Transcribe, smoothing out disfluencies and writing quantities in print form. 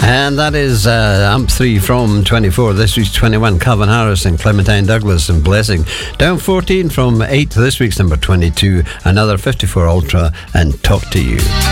And that is AMP 3 from 24. This week's 21, Calvin Harris and Clementine Douglas and Blessing. Down 14 from 8 to this week's number 22, another 54 Ultra and Talk to You.